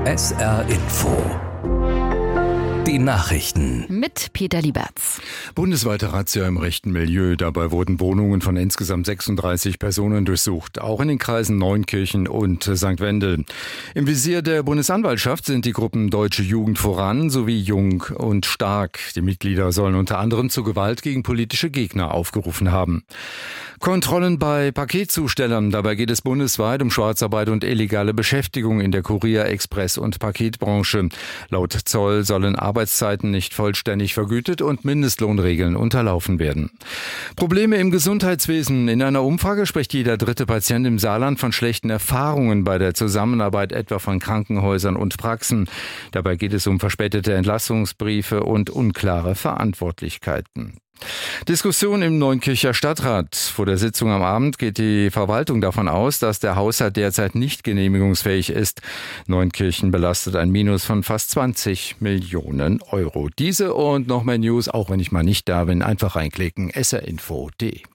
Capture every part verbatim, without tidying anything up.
S R Info. Die Nachrichten. Mit Peter Liebertz. Bundesweite Razzia im rechten Milieu. Dabei wurden Wohnungen von insgesamt sechsunddreißig Personen durchsucht. Auch in den Kreisen Neunkirchen und Sankt Wendel. Im Visier der Bundesanwaltschaft sind die Gruppen Deutsche Jugend voran sowie Jung und Stark. Die Mitglieder sollen unter anderem zur Gewalt gegen politische Gegner aufgerufen haben. Kontrollen bei Paketzustellern. Dabei geht es bundesweit um Schwarzarbeit und illegale Beschäftigung in der Kurier-, Express- und Paketbranche. Laut Zoll sollen Arbeitszeiten nicht vollständig vergütet und Mindestlohnregeln unterlaufen werden. Probleme im Gesundheitswesen. In einer Umfrage spricht jeder dritte Patient im Saarland von schlechten Erfahrungen bei der Zusammenarbeit etwa von Krankenhäusern und Praxen. Dabei geht es um verspätete Entlassungsbriefe und unklare Verantwortlichkeiten. Diskussion im Neunkircher Stadtrat. Vor der Sitzung am Abend geht die Verwaltung davon aus, dass der Haushalt derzeit nicht genehmigungsfähig ist. Neunkirchen belastet ein Minus von fast zwanzig Millionen Euro. Diese und noch mehr News, auch wenn ich mal nicht da bin, einfach reinklicken. S R Info punkt de.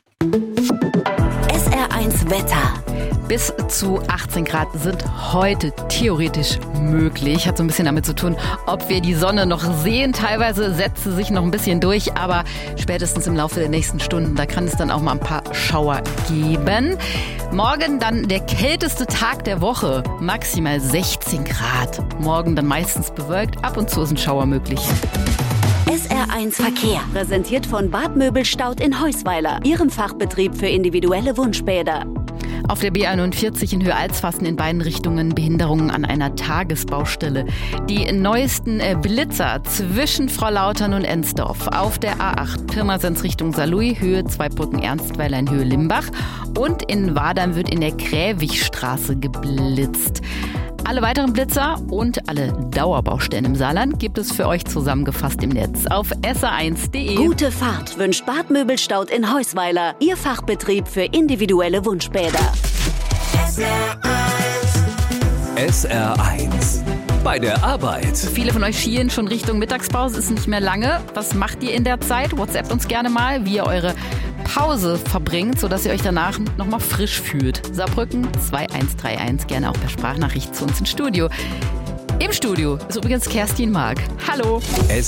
S R eins Wetter. Bis zu achtzehn Grad sind heute theoretisch möglich. Hat so ein bisschen damit zu tun, ob wir die Sonne noch sehen. Teilweise setzt sie sich noch ein bisschen durch, aber spätestens im Laufe der nächsten Stunden, da kann es dann auch mal ein paar Schauer geben. Morgen dann der kälteste Tag der Woche, maximal sechzehn Grad. Morgen dann meistens bewölkt, ab und zu ist ein Schauer möglich. S R eins Verkehr, präsentiert von Bad Möbelstaud in Heusweiler, Ihrem Fachbetrieb für individuelle Wunschbäder. Auf der B einundvierzig in Höhe Alsfassen in beiden Richtungen Behinderungen an einer Tagesbaustelle. Die neuesten Blitzer zwischen Frohlautern und Ensdorf. Auf der A acht Pirmasens Richtung Saarlouis, Höhe Zweibrücken-Ernstweiler in Höhe Limbach. Und in Wadern wird in der Kräwigstraße geblitzt. Alle weiteren Blitzer und alle Dauerbaustellen im Saarland gibt es für euch zusammengefasst im Netz auf S R eins punkt de. Gute Fahrt wünscht Bad Möbelstaud in Heusweiler, Ihr Fachbetrieb für individuelle Wunschbäder. S R eins. S R eins. Bei der Arbeit. Viele von euch schielen schon Richtung Mittagspause, ist nicht mehr lange. Was macht ihr in der Zeit? WhatsAppt uns gerne mal, wie ihr eure Pause verbringt, sodass ihr euch danach nochmal frisch fühlt. Saarbrücken zwei eins drei eins, gerne auch per Sprachnachricht zu uns ins Studio. Im Studio ist übrigens Kerstin Mark. Hallo.